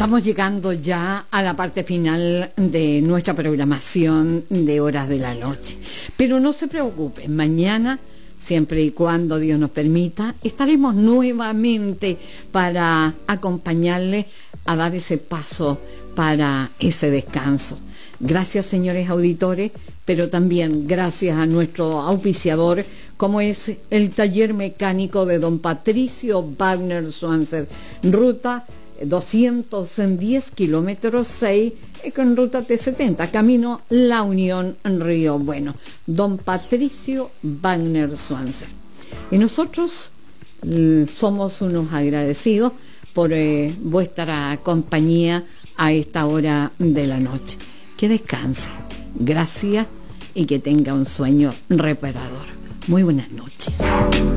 Estamos llegando ya a la parte final de nuestra programación de Horas de la Noche. Pero no se preocupen, mañana, siempre y cuando Dios nos permita, estaremos nuevamente para acompañarles a dar ese paso para ese descanso. Gracias, señores auditores, pero también gracias a nuestro auspiciador, como es el taller mecánico de don Patricio Wagner Swanser, ruta 210 kilómetros 6, con ruta T70, camino La Unión, Río Bueno. Don Patricio Wagner Swanser. Y nosotros somos unos agradecidos por vuestra compañía a esta hora de la noche. Que descanse. Gracias y que tenga un sueño reparador. Muy buenas noches.